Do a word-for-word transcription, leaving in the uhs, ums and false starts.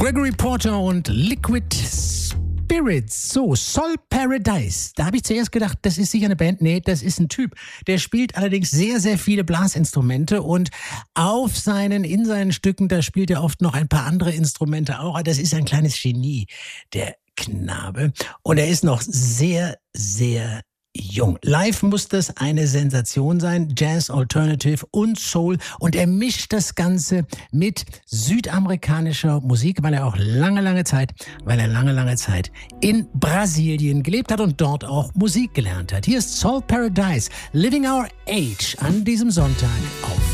Gregory Porter und Liquid Spirits. So, Soul Paradise. Da habe ich zuerst gedacht, das ist sicher eine Band. Nee, das ist ein Typ. Der spielt allerdings sehr, sehr viele Blasinstrumente und auf seinen, in seinen Stücken, da spielt er oft noch ein paar andere Instrumente auch. Das ist ein kleines Genie, der Knabe. Und er ist noch sehr, sehr jung. Live muss das eine Sensation sein. Jazz, Alternative und Soul. Und er mischt das Ganze mit südamerikanischer Musik, weil er auch lange, lange Zeit, weil er lange, lange Zeit in Brasilien gelebt hat und dort auch Musik gelernt hat. Hier ist Soul Paradise, Living Our Age an diesem Sonntag auf